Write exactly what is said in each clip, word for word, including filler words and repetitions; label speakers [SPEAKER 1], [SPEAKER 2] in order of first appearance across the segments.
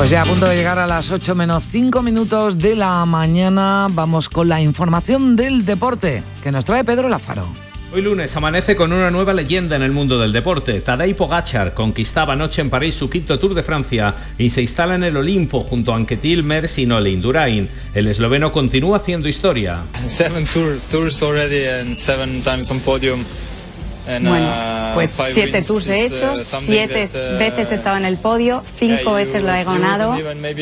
[SPEAKER 1] Pues ya a punto de llegar a las ocho menos cinco minutos de la mañana, vamos con la información del deporte que nos trae Pedro Lázaro.
[SPEAKER 2] Hoy lunes amanece con una nueva leyenda en el mundo del deporte. Tadej Pogačar conquistaba anoche en París su quinto Tour de Francia y se instala en el Olimpo junto a Anquetil, Merckx y Nole Indurain. El esloveno continúa haciendo historia.
[SPEAKER 3] Seven tour, tours already and seven times on podium. And,
[SPEAKER 4] bueno,
[SPEAKER 3] uh,
[SPEAKER 4] pues siete tours he hecho, siete that, uh, veces estaba en el podio, cinco yeah, veces you, lo he ganado.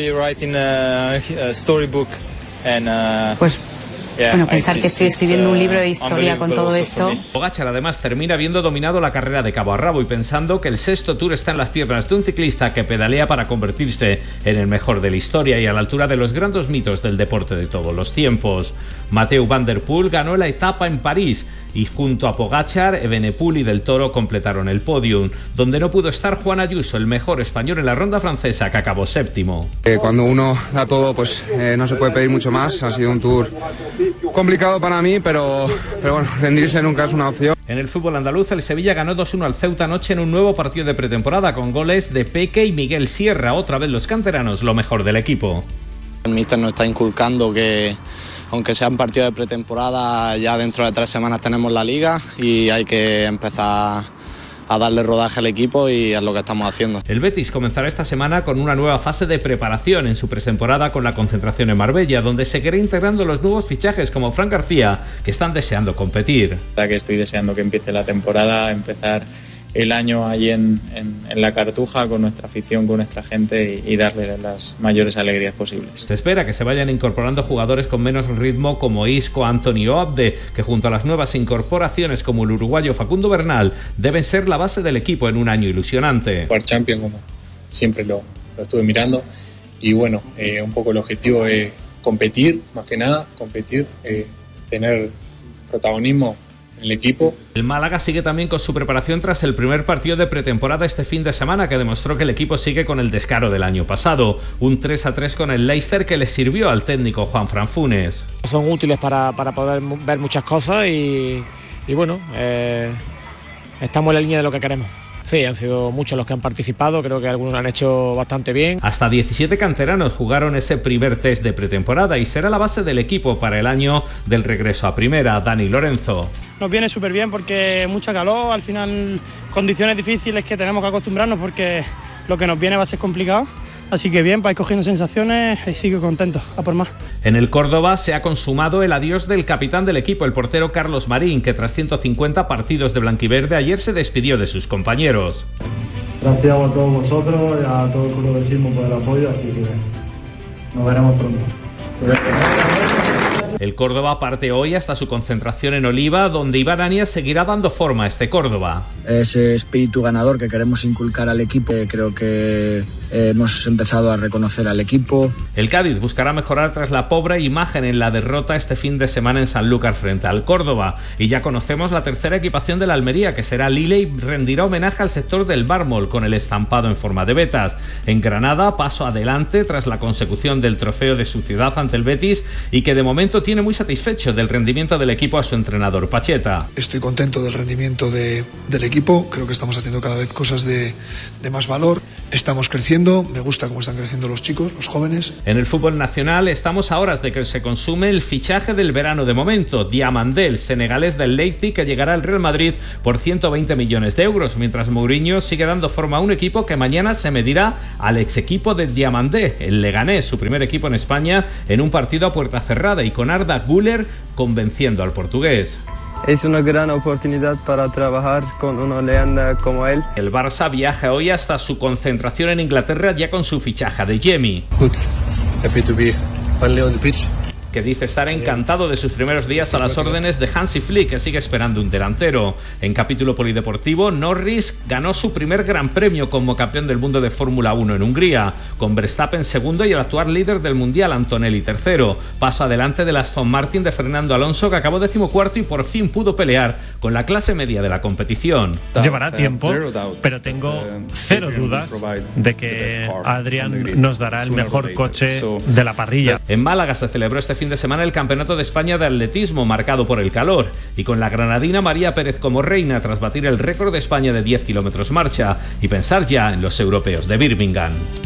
[SPEAKER 4] Pues Yeah, bueno, pensar que estoy escribiendo un libro de historia con todo esto.
[SPEAKER 2] Pogačar además termina habiendo dominado la carrera de cabo a rabo y pensando que el sexto Tour está en las piernas de un ciclista que pedalea para convertirse en el mejor de la historia y a la altura de los grandes mitos del deporte de todos los tiempos. Mathieu van der Poel ganó la etapa en París y junto a Pogačar, Evenepoel y Del Toro completaron el podium, donde no pudo estar Juan Ayuso, el mejor español en la ronda francesa, que acabó séptimo.
[SPEAKER 5] Eh, cuando uno da todo, pues eh, no se puede pedir mucho más. Ha sido un Tour complicado para mí, pero, pero bueno, rendirse nunca es una opción.
[SPEAKER 2] En el fútbol andaluz, el Sevilla ganó dos uno al Ceuta anoche en un nuevo partido de pretemporada con goles de Peque y Miguel Sierra. Otra vez los canteranos, lo mejor del equipo.
[SPEAKER 6] El míster nos está inculcando que, aunque sean partidos de pretemporada, ya dentro de tres semanas tenemos la liga y hay que empezar a darle rodaje al equipo y es lo que estamos haciendo.
[SPEAKER 2] El Betis comenzará esta semana con una nueva fase de preparación en su pretemporada con la concentración en Marbella, donde seguirá integrando los nuevos fichajes como Fran García, que están deseando competir.
[SPEAKER 7] La que estoy deseando que empiece la temporada, empezar el año allí en, en, en la Cartuja con nuestra afición, con nuestra gente y, y darle las mayores alegrías posibles.
[SPEAKER 2] Se espera que se vayan incorporando jugadores con menos ritmo como Isco, Anthony o Abde, que junto a las nuevas incorporaciones como el uruguayo Facundo Bernal deben ser la base del equipo en un año ilusionante.
[SPEAKER 7] Jugar Champions, como siempre lo, lo estuve mirando, y bueno, eh, un poco el objetivo es competir, más que nada, competir, eh, tener protagonismo el equipo.
[SPEAKER 2] El Málaga sigue también con su preparación tras el primer partido de pretemporada este fin de semana, que demostró que el equipo sigue con el descaro del año pasado. Un tres a tres con el Leicester que le sirvió al técnico Juanfran Funes.
[SPEAKER 8] Son útiles para, para poder ver muchas cosas y, y bueno, eh, estamos en la línea de lo que queremos. Sí, han sido muchos los que han participado, creo que algunos lo han hecho bastante bien.
[SPEAKER 2] Hasta diecisiete canteranos jugaron ese primer test de pretemporada y será la base del equipo para el año del regreso a primera. Dani Lorenzo.
[SPEAKER 9] Nos viene súper bien porque mucha calor, al final condiciones difíciles que tenemos que acostumbrarnos porque lo que nos viene va a ser complicado. Así que bien, para ir cogiendo sensaciones y sigo contento, a por más.
[SPEAKER 2] En el Córdoba se ha consumado el adiós del capitán del equipo, el portero Carlos Marín, que tras ciento cincuenta partidos de blanquiverde ayer se despidió de sus compañeros.
[SPEAKER 10] Gracias a todos vosotros y a todo el club del Sismo por el apoyo, así que nos veremos pronto.
[SPEAKER 2] El Córdoba parte hoy hasta su concentración en Oliva, donde Iván Anias seguirá dando forma a este Córdoba.
[SPEAKER 11] Ese espíritu ganador que queremos inculcar al equipo, creo que hemos empezado a reconocer al equipo.
[SPEAKER 2] El Cádiz buscará mejorar tras la pobre imagen en la derrota este fin de semana en Sanlúcar frente al Córdoba. Y ya conocemos la tercera equipación de la Almería, que será Lille y rendirá homenaje al sector del mármol con el estampado en forma de vetas. En Granada, paso adelante tras la consecución del trofeo de su ciudad ante el Betis y que de momento tiene muy satisfecho del rendimiento del equipo a su entrenador Pacheta.
[SPEAKER 12] Estoy contento del rendimiento de, del equipo, creo que estamos haciendo cada vez cosas de, de más valor, estamos creciendo, me gusta cómo están creciendo los chicos, los jóvenes.
[SPEAKER 2] En el fútbol nacional estamos a horas de que se consume el fichaje del verano de momento, Diamandé, el senegalés del Leipzig, que llegará al Real Madrid por ciento veinte millones de euros, mientras Mourinho sigue dando forma a un equipo que mañana se medirá al ex equipo de Diamandé, el Leganés, su primer equipo en España, en un partido a puerta cerrada y con Arda Güler convenciendo al portugués.
[SPEAKER 13] Es una gran oportunidad para trabajar con una leyenda como él.
[SPEAKER 2] El Barça viaja hoy hasta su concentración en Inglaterra ya con su fichaje de Jamie.
[SPEAKER 14] Good. Happy to be finally on the pitch.
[SPEAKER 2] Que dice estar encantado de sus primeros días a las órdenes de Hansi Flick, que sigue esperando un delantero. En capítulo polideportivo, Norris ganó su primer gran premio como campeón del mundo de Fórmula uno en Hungría, con Verstappen segundo y el actual líder del mundial, Antonelli tercero. Paso adelante del Aston Martin de Fernando Alonso, que acabó decimocuarto y por fin pudo pelear con la clase media de la competición.
[SPEAKER 15] Llevará tiempo, pero tengo cero dudas de que Adrián nos dará el mejor coche de la parrilla.
[SPEAKER 2] En Málaga se celebró este fin de semana el Campeonato de España de Atletismo, marcado por el calor, y con la granadina María Pérez como reina tras batir el récord de España de diez kilómetros marcha y pensar ya en los europeos de Birmingham.